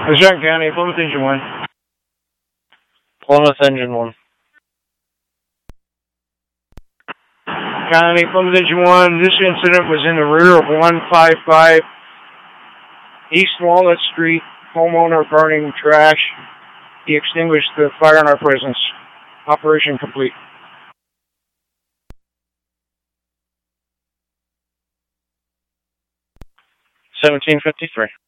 Luzerne County, Plymouth Engine 1. Plymouth Engine 1. County, Plymouth Engine 1. This incident was in the rear of 155 East Walnut Street. Homeowner burning trash. He extinguished the fire in our presence. Operation complete. 1753.